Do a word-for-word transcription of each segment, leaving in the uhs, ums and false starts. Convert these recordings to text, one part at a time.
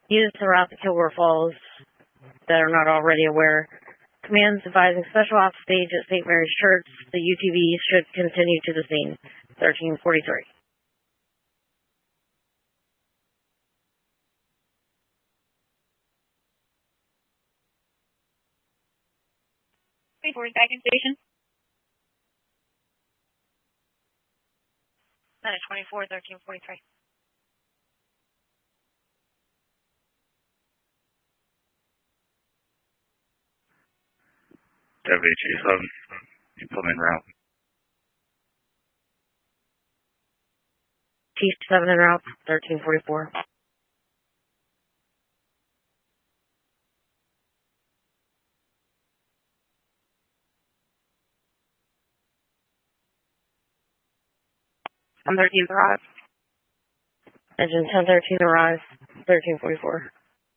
used to route the Kilgore Falls that are not already aware. Commands advising Special Ops stage at Saint Mary's Church. The U T V should continue to the scene. thirteen forty-three. twenty-four is back in station. That is twenty-four, thirteen forty-three. W H seven, you put me in route. Chief seven en route, thirteen forty-four. ten thirteen arrive. Engine ten thirteen arrive, thirteen forty-four.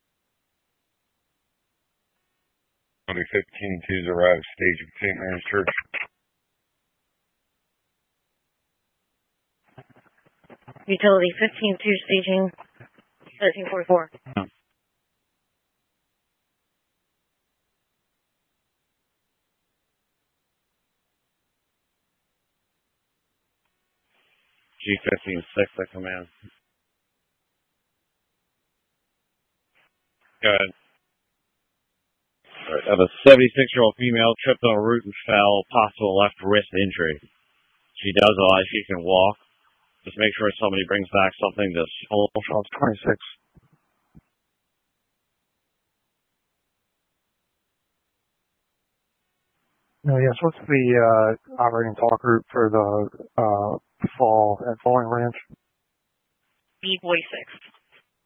twenty fifteen twos arrive, stage at Saint Mary's Church. Utility fifteen two staging, thirteen forty-four. Oh. G fifteen six at command. Go ahead. Right, I have a seventy-six-year-old female tripped on a root and fell, possible left wrist injury. She does a lot. She can walk. Just make sure somebody brings back something to hold shots twenty-six. No, yes, what's the uh, operating talk route for the uh, fall at Falling Ranch? B forty-six.